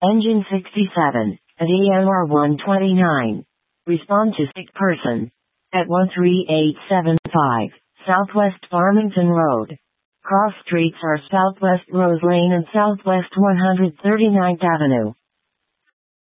Engine 67, at EMR 129. Respond to sick person. At 13875, Southwest Farmington Road. Cross streets are Southwest Rose Lane and Southwest 139th Avenue.